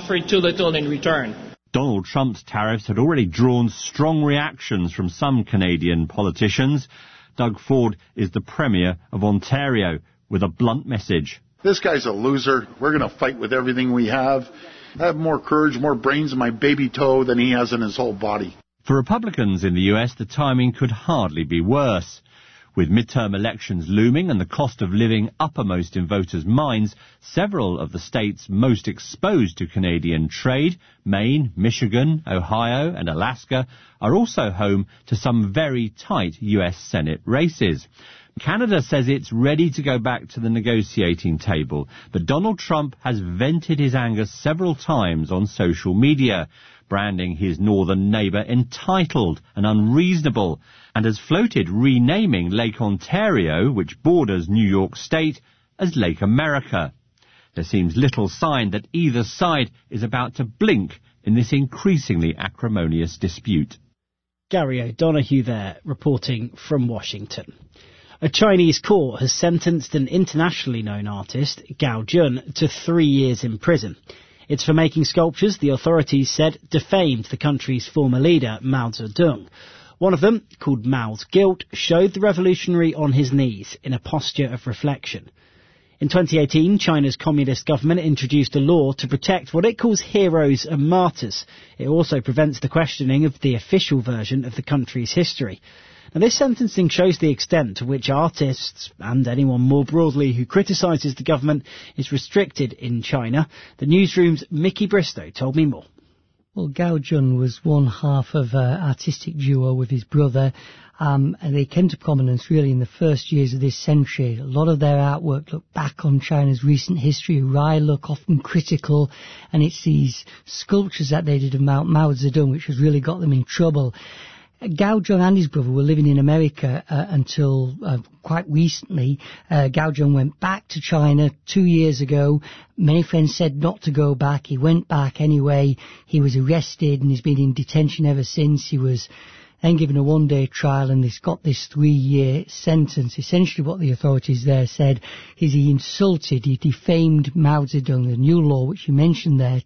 offered too little in return. Donald Trump's tariffs had already drawn strong reactions from some Canadian politicians. Doug Ford is the Premier of Ontario with a blunt message. This guy's a loser. We're going to fight with everything we have. I have more courage, more brains in my baby toe than he has in his whole body. For Republicans in the US, the timing could hardly be worse. With midterm elections looming and the cost of living uppermost in voters' minds, several of the states most exposed to Canadian trade, Maine, Michigan, Ohio and Alaska, are also home to some very tight US Senate races. Canada says it's ready to go back to the negotiating table, but Donald Trump has vented his anger several times on social media, branding his northern neighbour entitled and unreasonable, and has floated renaming Lake Ontario, which borders New York State, as Lake America. There seems little sign that either side is about to blink in this increasingly acrimonious dispute. Gary O'Donoghue there, reporting from Washington. A Chinese court has sentenced an internationally known artist, Gao Jun, to 3 years in prison. It's for making sculptures the authorities said defamed the country's former leader, Mao Zedong. One of them, called Mao's Guilt, showed the revolutionary on his knees in a posture of reflection. In 2018, China's communist government introduced a law to protect what it calls heroes and martyrs. It also prevents the questioning of the official version of the country's history. Now, this sentencing shows the extent to which artists, and anyone more broadly who criticises the government, is restricted in China. The newsroom's Mickey Bristow told me more. Well, Gao Jun was one half of an artistic duo with his brother, and they came to prominence really in the first years of this century. A lot of their artwork looked back on China's recent history, a wry look, often critical, and it's these sculptures that they did of Mao Zedong which has really got them in trouble. Gao Jun and his brother were living in America until quite recently. Gao Jun went back to China 2 years ago. Many friends said not to go back. He went back anyway. He was arrested and he's been in detention ever since. He was then given a one-day trial and he's got this 3-year sentence. Essentially what the authorities there said is he insulted, he defamed Mao Zedong. The new law, which you mentioned there,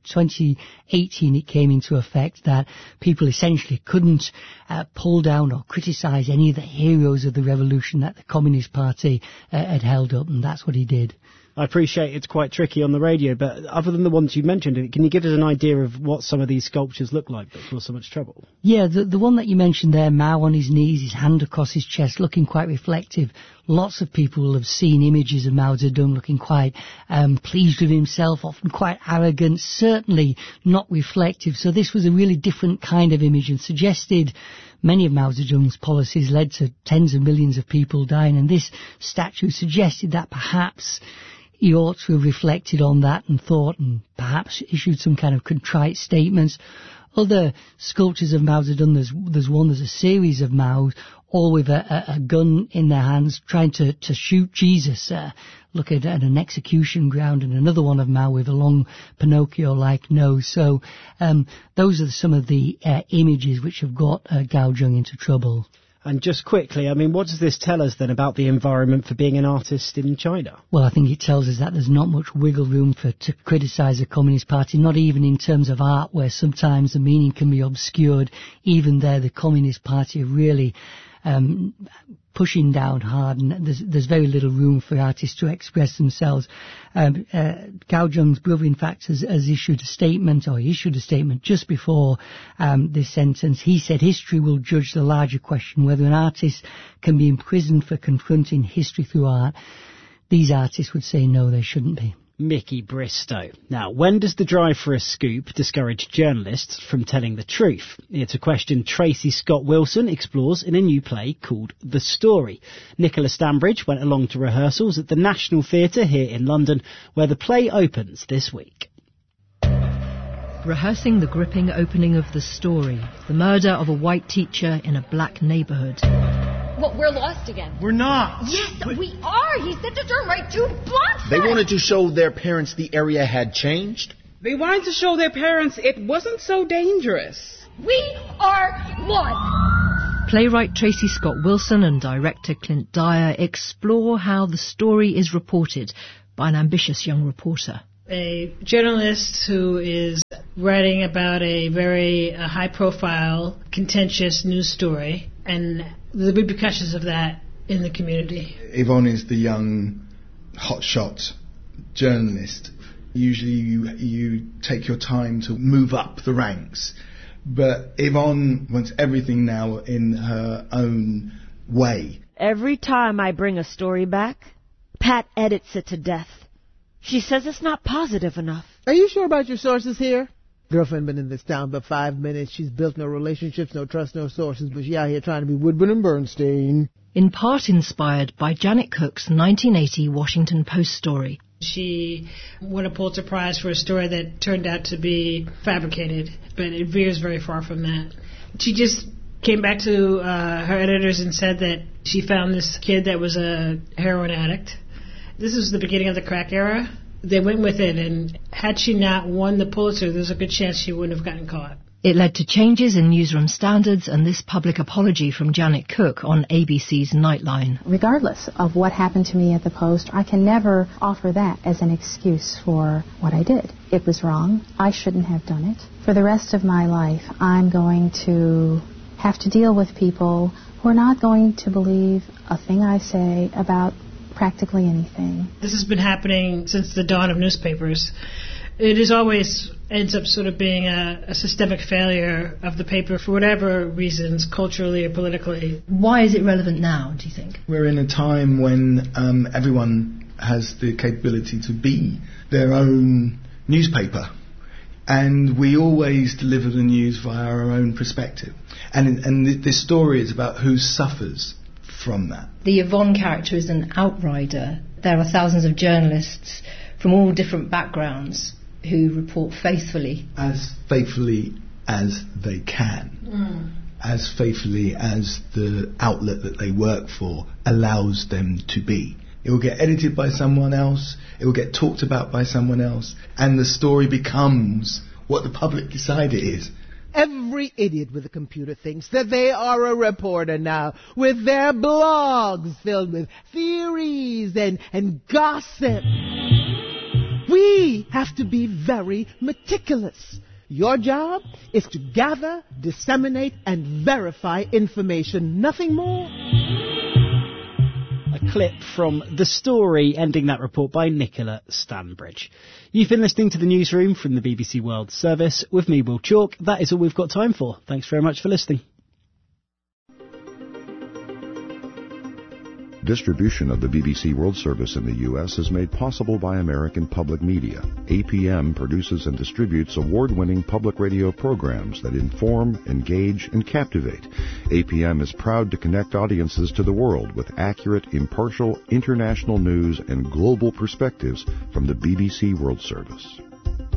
2018 it came into effect, that people essentially couldn't pull down or criticise any of the heroes of the revolution that the Communist Party had held up, and that's what he did. I appreciate it's quite tricky on the radio, but other than the ones you mentioned, can you give us an idea of what some of these sculptures look like that cause so much trouble? Yeah, the one that you mentioned there, Mao on his knees, his hand across his chest, looking quite reflective. Lots of people will have seen images of Mao Zedong looking quite pleased with himself, often quite arrogant, certainly not reflective. So this was a really different kind of image and suggested many of Mao Zedong's policies led to tens of millions of people dying, and this statue suggested that perhaps he ought to have reflected on that and thought and perhaps issued some kind of contrite statements. Other sculptures of Mao Zedong, there's a series of Maos, all with a gun in their hands, trying to shoot Jesus. Look at an execution ground, and another one of Mao with a long Pinocchio-like nose. So those are some of the images which have got Gao Jun into trouble. And just quickly, what does this tell us then about the environment for being an artist in China? Well, I think it tells us that there's not much wiggle room to criticise the Communist Party, not even in terms of art, where sometimes the meaning can be obscured. Even there, the Communist Party are really pushing down hard, and there's very little room for artists to express themselves. Gao Jun's brother, in fact, has issued a statement just before this sentence. He said history will judge the larger question, whether an artist can be imprisoned for confronting history through art. These artists would say no, they shouldn't be. Mickey Bristow. Now, when does the drive for a scoop discourage journalists from telling the truth? It's a question Tracy Scott Wilson explores in a new play called The Story. Nicola Stanbridge went along to rehearsals at the National Theatre here in London, where the play opens this week. Rehearsing the gripping opening of The Story, the murder of a white teacher in a black neighbourhood. Well, we're lost again. We're not. Yes, we are. He said to turn right 2 blocks. They wanted to show their parents the area had changed. They wanted to show their parents it wasn't so dangerous. We are one. Playwright Tracy Scott Wilson and director Clint Dyer explore how the story is reported by an ambitious young reporter. a journalist who is writing about a very high-profile, contentious news story and the repercussions of that in the community. Yvonne is the young, hotshot journalist. Usually you take your time to move up the ranks, but Yvonne wants everything now in her own way. Every time I bring a story back, Pat edits it to death. She says it's not positive enough. Are you sure about your sources here? Girlfriend been in this town but 5 minutes. She's built no relationships, no trust, no sources, but she out here trying to be Woodburn and Bernstein. In part inspired by Janet Cook's 1980 Washington Post story. She won a Pulitzer Prize for a story that turned out to be fabricated, but it veers very far from that. She just came back to her editors and said that she found this kid that was a heroin addict. This was the beginning of the crack era. They went with it, and had she not won the Pulitzer, there's a good chance she wouldn't have gotten caught. It led to changes in newsroom standards and this public apology from Janet Cook on ABC's Nightline. Regardless of what happened to me at the Post, I can never offer that as an excuse for what I did. It was wrong. I shouldn't have done it. For the rest of my life, I'm going to have to deal with people who are not going to believe a thing I say about practically anything. This has been happening since the dawn of newspapers. It is always ends up sort of being a systemic failure of the paper for whatever reasons, culturally or politically. Why is it relevant now, do you think? We're in a time when everyone has the capability to be their own newspaper. And we always deliver the news via our own perspective. And this story is about who suffers from that. The Yvonne character is an outrider. There are thousands of journalists from all different backgrounds who report faithfully. As faithfully as they can. As faithfully as the outlet that they work for allows them to be. It will get edited by someone else, it will get talked about by someone else, and the story becomes what the public decide it is. Every idiot with a computer thinks that they are a reporter now, with their blogs filled with theories and gossip. We have to be very meticulous. Your job is to gather, disseminate, and verify information, nothing more. A clip from the story ending that report by Nicola Stanbridge. You've been listening to the newsroom from the BBC World Service with me, Will Chalk. That is all we've got time for. Thanks very much for listening. Distribution of the BBC World Service in the U.S. is made possible by American Public Media. APM produces and distributes award-winning public radio programs that inform, engage, and captivate. APM is proud to connect audiences to the world with accurate, impartial, international news and global perspectives from the BBC World Service.